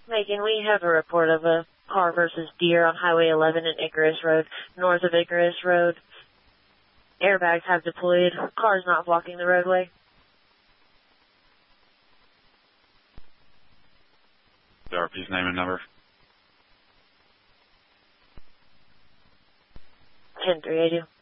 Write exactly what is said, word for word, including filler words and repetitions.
Megan, we have a report of a car versus deer on Highway eleven and Icarus Road, north of Icarus Road. Airbags have deployed. Car's not blocking the roadway. The R P's name and number. ten three eighty.